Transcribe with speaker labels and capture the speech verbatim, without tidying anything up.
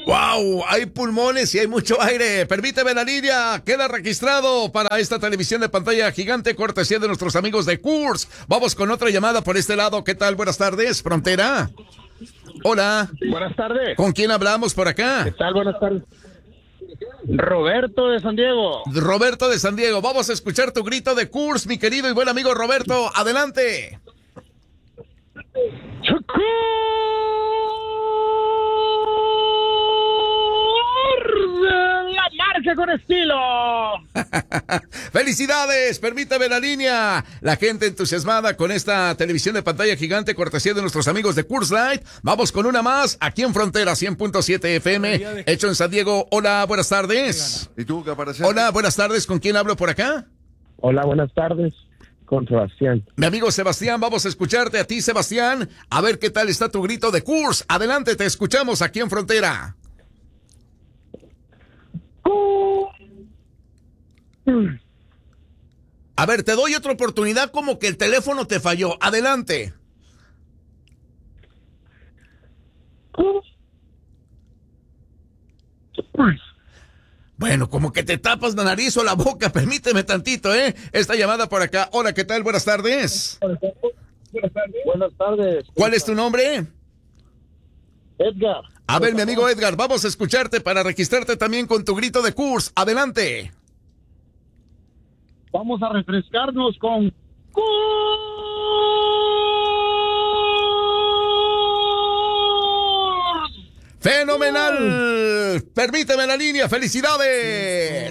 Speaker 1: ¡Wow! Hay pulmones y hay mucho aire. Permíteme la línea. Queda registrado para esta televisión de pantalla gigante, cortesía de nuestros amigos de Kurz. Vamos con otra llamada por este lado. ¿Qué tal? Buenas tardes, Frontera. Hola.
Speaker 2: Buenas tardes.
Speaker 1: ¿Con quién hablamos por acá?
Speaker 2: ¿Qué tal? Buenas tardes. Roberto de San Diego.
Speaker 1: Roberto de San Diego. Vamos a escuchar tu grito de Kurz, mi querido y buen amigo Roberto. Adelante.
Speaker 2: La marca con estilo.
Speaker 1: ¡Felicidades! Permítame la línea. La gente entusiasmada con esta televisión de pantalla gigante, cortesía de nuestros amigos de Kurz Light. Vamos con una más aquí en Frontera cien punto siete F M, hecho en San Diego. Hola, buenas tardes.
Speaker 3: ¿Y tú qué apareces?
Speaker 1: Hola, buenas tardes. ¿Con quién hablo por acá?
Speaker 2: Hola, buenas tardes. Con Sebastián.
Speaker 1: Mi amigo Sebastián, vamos a escucharte a ti, Sebastián. A ver qué tal está tu grito de Kurz. Adelante, te escuchamos aquí en Frontera. A ver, te doy otra oportunidad, como que el teléfono te falló. Adelante. Bueno, como que te tapas la nariz o la boca. Permíteme tantito, ¿eh? Esta llamada por acá. Hola, ¿qué tal? Buenas tardes.
Speaker 2: Buenas tardes.
Speaker 1: ¿Cuál es tu nombre?
Speaker 2: Edgar.
Speaker 1: A ver, mi amigo Edgar, vamos a escucharte para registrarte también con tu grito de Kurz. Adelante.
Speaker 2: Vamos a refrescarnos con...
Speaker 1: ¡Fenomenal! Permíteme la línea. ¡Felicidades!